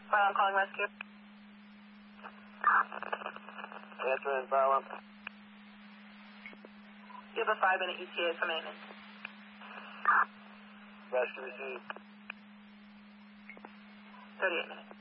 I'm calling rescue. Answer in fire alarm. You have a 5-minute ETA for maintenance. Rescue received. 38 minutes.